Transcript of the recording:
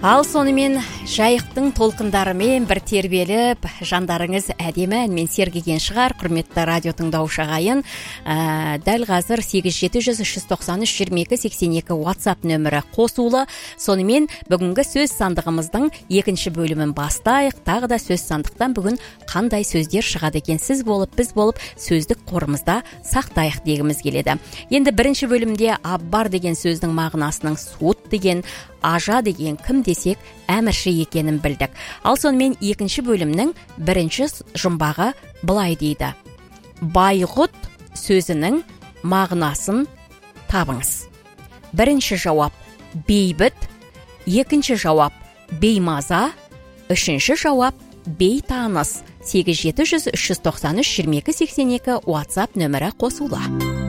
Ал сонымен жайықтың толқындарымен бір тербеліп, жандарыңыз әдемі әнмен сергіген шығар, құрметті радио тыңдаушы ағайын. Дәл қазір 87-393-22-82 WhatsApp нөмірі қосулы. Сонымен бүгінгі сөз сандығымыздың екінші бөлімін бастайық. Тағы да сөз сандықтан бүгін қандай сөздер шығады екен, сіз болып, біз болып сөздік қорымызда сақтайық дегіміз келеді. Енді бірінші бөлімде аббар деген сөздің мағынасының суыт деген, ажа деген кім десек әмірші екенін білдік. Ал сонымен екінші бөлімнің бірінші жұмбағы былай дейді: байғұт сөзінің мағынасын табыңыз. Бірінші жауап бейбіт, екінші жауап беймаза, үшінші жауап бейтаныс. 87-393-22-82 WhatsApp нөмірі қосулы.